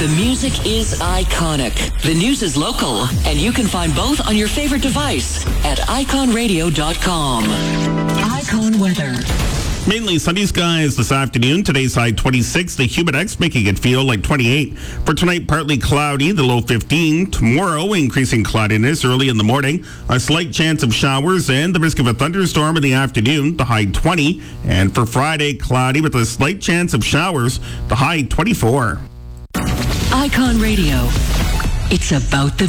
The music is iconic. The news is local. And you can find both on your favorite device at iconradio.com. Icon weather. Mainly sunny skies this afternoon. Today's high 26. The Humidex making it feel like 28. For tonight, partly cloudy, the low 15. Tomorrow, increasing cloudiness early in the morning. A slight chance of showers and the risk of a thunderstorm in the afternoon, the high 20. And for Friday, cloudy with a slight chance of showers, the high 24. Icon Radio. It's about the